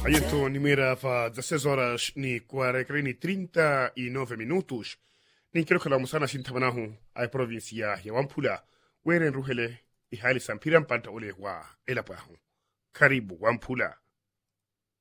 Ayeto nimera fa 16 horas ni 39 minutos. Ni kero kala musana sintamanahu ay provincia ya Wampula. Weren ruhele ihali sampiran panta ole wa elapahu. Karibu Wampula.